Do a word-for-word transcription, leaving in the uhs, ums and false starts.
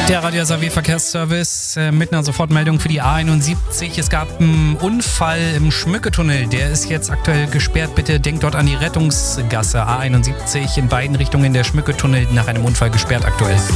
Der Radio S A W Verkehrsservice äh, mit einer Sofortmeldung für die A einundsiebzig. Es gab einen Unfall im Schmücketunnel. Der ist jetzt aktuell gesperrt. Bitte denkt dort an die Rettungsgasse A einundsiebzig in beiden Richtungen. Der Schmücketunnel nach einem Unfall gesperrt aktuell.